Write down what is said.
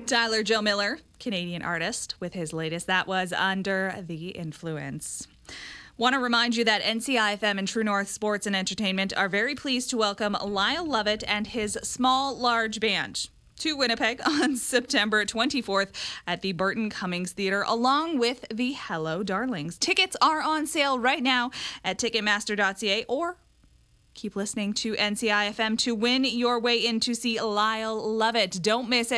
Tyler Joe Miller, Canadian artist, with his latest. That was Under the Influence. Want to remind you that NCIFM and True North Sports and Entertainment are very pleased to welcome Lyle Lovett and his Small Large Band to Winnipeg on September 24th at the Burton Cummings Theatre, along with the Hello Darlings. Tickets are on sale right now at Ticketmaster.ca, or keep listening to NCIFM to win your way in to see Lyle Lovett. Don't miss it.